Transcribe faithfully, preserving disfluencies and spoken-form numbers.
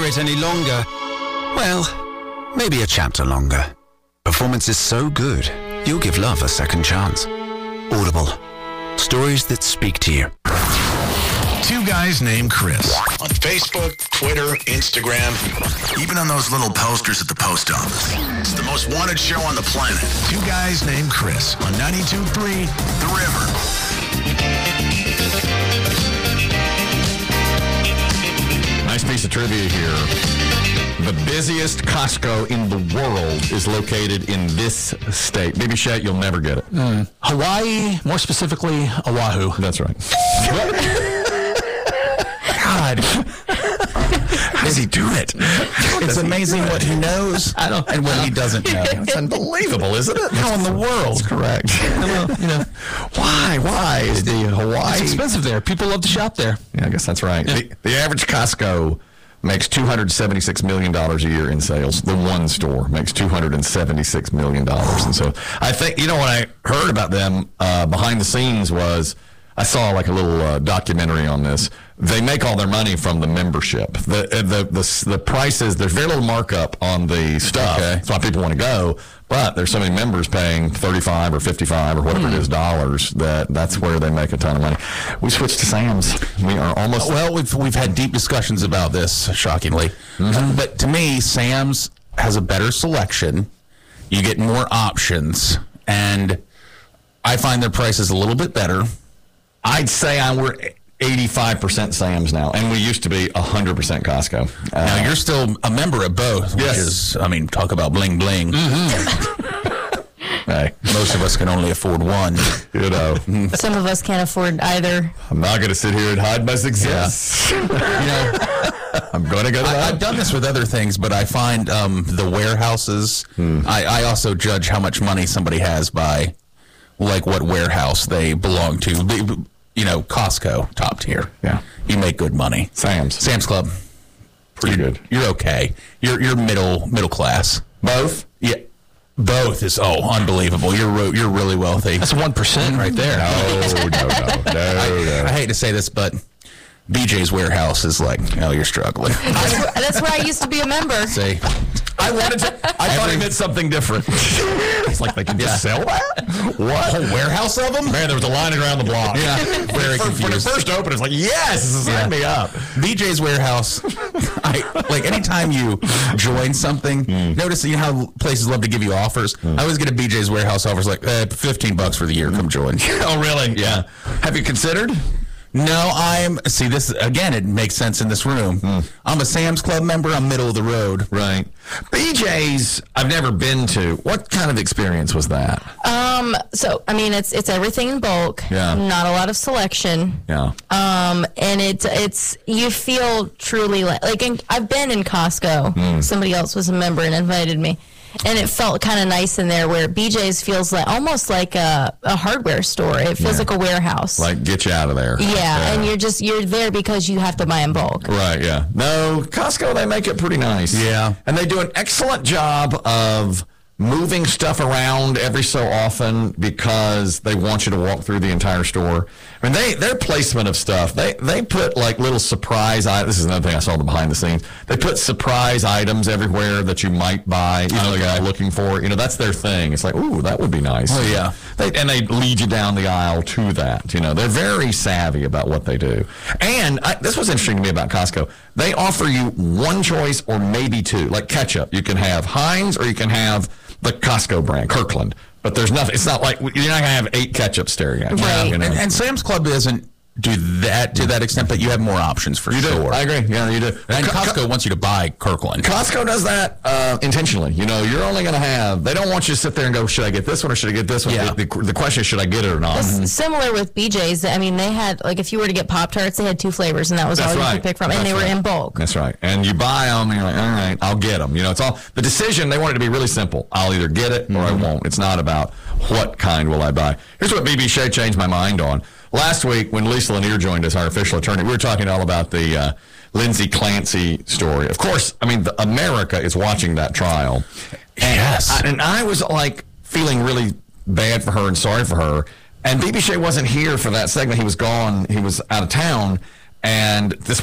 hear it any longer. Well, maybe a chapter longer. Performance is so good, you'll give love a second chance. Audible. Stories that speak to you. Two guys named Chris. On Facebook, Twitter, Instagram, even on those little posters at the post office. It's the most wanted show on the planet. Two guys named Chris on ninety-two point three The River. Nice piece of trivia here. The busiest Costco in the world is located in this state. Baby Shat, you'll never get it. Mm. Hawaii, more specifically, Oahu. That's right. God. How does he do it? It's amazing what he knows I don't, and what he doesn't know. It's unbelievable, isn't it? How in the world? That's correct. Well, you know, why? Why is the Hawaii? It's expensive there. People love to shop there. Yeah, I guess that's right. Yeah. The, the average Costco makes two hundred seventy-six million dollars a year in sales. The one store makes two hundred seventy-six million dollars. And so I think, you know, what I heard about them uh, behind the scenes was, I saw like a little uh, documentary on this. They make all their money from the membership. The the the, the prices, there's very little markup on the stuff. Okay. That's why people want to go. But there's so many members paying thirty-five or fifty-five or whatever mm. it is dollars that that's where they make a ton of money. We switched to Sam's. We are almost. Well, we've we've had deep discussions about this, shockingly. Mm-hmm. But to me, Sam's has a better selection. You get more options, and I find their prices a little bit better. I'd say I we're eighty-five percent Sam's now, and we used to be one hundred percent Costco. Uh, now, you're still a member of both, which yes. is, I mean, talk about bling bling. Mm-hmm. Hey. Most of us can only afford one. You know. Some of us can't afford either. I'm not going to sit here and hide my success. Yeah. You know, I'm going to go to that. I, I've done this with other things, but I find um, the warehouses, hmm. I, I also judge how much money somebody has by, like, what warehouse they belong to. You know, Costco, top tier. Yeah. You make good money. Sam's. Sam's Club. Pretty you're, good. You're okay. You're you're middle middle class. Both? Yeah. Both is, oh, unbelievable. You're you're really wealthy. That's one percent right there. No, no, no. no, I, no. I hate to say this, but B J's Warehouse is like, oh, you're struggling. That's where, that's where I used to be a member. See? I wanted to. I Every, thought he meant something different. It's like they can just yeah. sell that. What? A whole warehouse of them? Man, there was a line around the block. Yeah, very for, confused. When it first opened, it's like, yes, sign yeah. me up. B J's Warehouse. I, like anytime you join something, mm. notice you know how places love to give you offers. Mm. I always get a B J's Warehouse offers like eh, fifteen bucks for the year. Come join. Oh, really? Yeah. Have you considered? No, I'm, see, this, again, it makes sense in this room. Mm. I'm a Sam's Club member. I'm middle of the road. Right. B J's, I've never been to. What kind of experience was that? Um, so, I mean, it's it's everything in bulk. Yeah. Not a lot of selection. Yeah. Um, and it's, it's you feel truly like, like in, I've been in Costco. Mm. Somebody else was a member and invited me. And it felt kind of nice in there where B J's feels like almost like a, a hardware store. It feels yeah. like a warehouse. Like, get you out of there. Yeah, yeah, and you're just, you're there because you have to buy in bulk. Right, yeah. No, Costco, they make it pretty nice. Yeah. And they do an excellent job of moving stuff around every so often because they want you to walk through the entire store. I mean, they their placement of stuff, they they put like little surprise items. This is another thing I saw the behind the scenes. They put surprise items everywhere that you might buy, you know, okay. looking for. You know, that's their thing. It's like, ooh, that would be nice. Oh, yeah. They, and they lead you down the aisle to that. You know, they're very savvy about what they do. And I, this was interesting to me about Costco. They offer you one choice or maybe two, like ketchup. You can have Heinz or you can have the Costco brand, Kirkland. But there's nothing. It's not like you're not going to have eight ketchup staring at you. Right. You know? and, and Sam's Club doesn't do that to that extent, but you have more options for you sure. Do. I agree. Yeah, you do. And Co- Costco Co- wants you to buy Kirkland. Costco does that uh, intentionally. You know, you're only going to have, they don't want you to sit there and go, should I get this one or should I get this one? Yeah. The, the, the question is, should I get it or not? Mm-hmm. Similar with B J's. I mean, they had, like, if you were to get Pop-Tarts, they had two flavors, and that was That's all you right. could pick from. And That's they were right. in bulk. That's right. And you buy them, and you're like, all right, I'll get them. You know, it's all, the decision, they want it to be really simple. I'll either get it or mm-hmm. I won't. It's not about what kind will I buy. Here's what B B Shea changed my mind on. Last week, when Lisa Lanier joined us, our official attorney, we were talking all about the uh, Lindsay Clancy story. Of course, I mean, the, America is watching that trial. And yes. I, and I was, like, feeling really bad for her and sorry for her. And B B Shea wasn't here for that segment. He was gone. He was out of town. And this